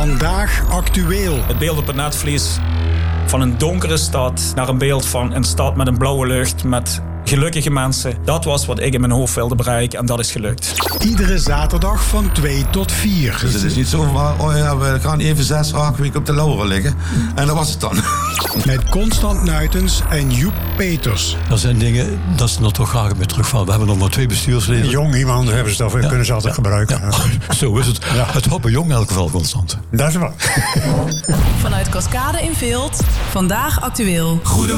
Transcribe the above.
Vandaag actueel. Het beeld op het netvlies van een donkere stad naar een beeld van een stad met een blauwe lucht, met gelukkige mensen. Dat was wat ik in mijn hoofd wilde bereiken en dat is gelukt. Iedere zaterdag van 2 tot 4. Dus het is niet zo van, we gaan even 6, 8 weken op de lauren liggen. En dat was het dan. Met Constant Nuitens en Joep Peters. Dat zijn dingen dat ze nog toch graag weer terugvallen. We hebben nog maar 2 bestuursleden. Jong iemand hebben ze dat, kunnen ze altijd gebruiken. Ja. Zo is het. Ja. Het houdt bij jong in elk geval constant. Dat is waar. Vanuit Cascade in Veelt, Vandaag actueel.